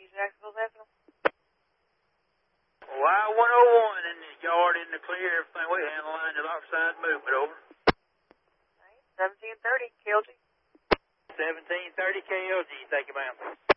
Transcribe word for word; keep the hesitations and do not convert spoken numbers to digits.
Jacksonville National. Y one oh one in the yard in the clear. Everything we handle line to the offside movement, over. seventeen thirty, K L G. seventeen thirty K L G, thank you, ma'am.